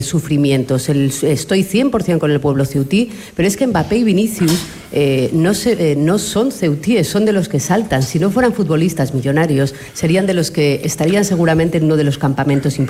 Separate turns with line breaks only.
sufrimientos. Estoy 100% con el pueblo ceutí, pero es que Mbappé y Vinicius no son ceutíes, son de los que saltan. Si no fueran futbolistas millonarios, serían de los que estarían seguramente en uno de los campamentos importantes.